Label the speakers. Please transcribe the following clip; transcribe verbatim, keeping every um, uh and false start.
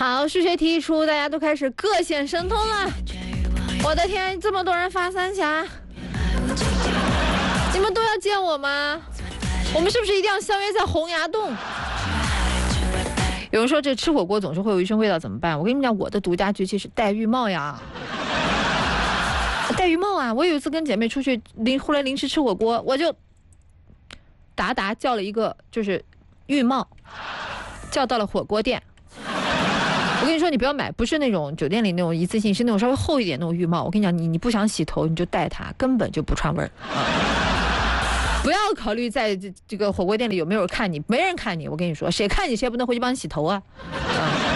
Speaker 1: 好，数学题一出，大家都开始各显神通了。我的天，这么多人发三峡，你们都要见我吗？我们是不是一定要相约在洪崖洞？有人说这吃火锅总是会有一身味道，怎么办？我跟你们讲，我的独家绝技是戴浴帽呀。戴浴帽啊！我有一次跟姐妹出去临后来临时吃火锅，我就达达叫了一个就是浴帽，叫到了火锅店。我跟你说，你不要买，不是那种酒店里那种一次性，是那种稍微厚一点那种浴帽。我跟你讲，你你不想洗头，你就戴它，根本就不串味儿。不要考虑在这这个火锅店里有没有人看你，没人看你。我跟你说，谁看你谁不能回去帮你洗头啊？啊